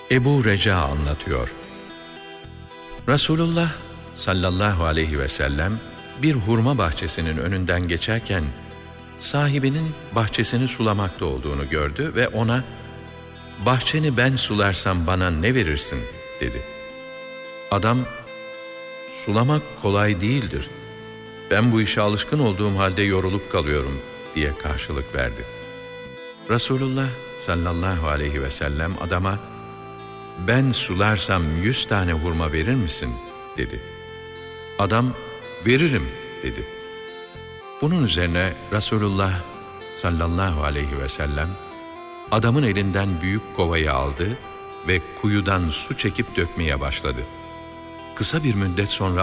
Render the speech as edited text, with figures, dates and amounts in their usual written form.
Ebu Reca anlatıyor. Resulullah sallallahu aleyhi ve sellem bir hurma bahçesinin önünden geçerken sahibinin bahçesini sulamakta olduğunu gördü ve ona "Bahçeni ben sularsam bana ne verirsin?" dedi. Adam, "Sulamak kolay değildir. Ben bu işe alışkın olduğum halde yorulup kalıyorum." diye karşılık verdi. Resulullah sallallahu aleyhi ve sellem adama "Ben sularsam 100 tane hurma verir misin?" dedi. Adam, "Veririm." dedi. Bunun üzerine Resulullah sallallahu aleyhi ve sellem adamın elinden büyük kovayı aldı ve kuyudan su çekip dökmeye başladı. Kısa bir müddet sonra